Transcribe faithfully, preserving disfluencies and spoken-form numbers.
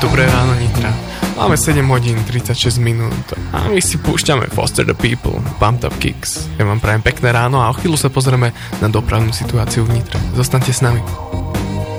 Dobré ráno, Nitra. Máme sedem hodín tridsaťšesť minút a my si púšťame Foster the People, Pumped Up Kicks. Ja vám prajem pekné ráno a o chvíľu sa pozrieme na dopravnú situáciu v Nitre. Zostaňte s nami.